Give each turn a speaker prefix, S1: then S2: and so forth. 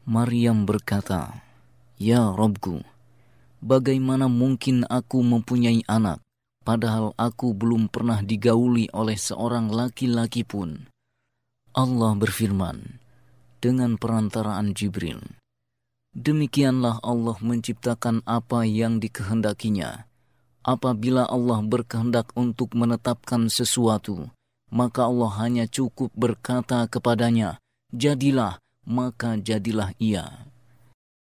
S1: Maryam berkata, "Ya Rabbku, bagaimana mungkin aku mempunyai anak, padahal aku belum pernah digauli oleh seorang laki-laki pun?" Allah berfirman dengan perantaraan Jibril, "Demikianlah Allah menciptakan apa yang dikehendakinya. Apabila Allah berkehendak untuk menetapkan sesuatu, maka Allah hanya cukup berkata kepadanya, 'Jadilah,' maka jadilah ia."